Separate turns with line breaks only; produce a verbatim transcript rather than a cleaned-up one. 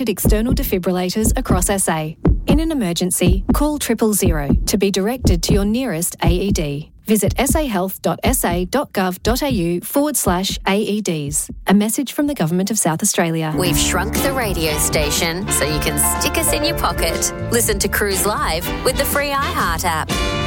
external defibrillators across S A. In an emergency, call triple zero to be directed to your nearest A E D. Visit sahealth.sa.gov.au forward slash AEDs. A message from the Government of South Australia.
We've shrunk the radio station so you can stick us in your pocket. Listen to Cruise Live with the free iHeart app.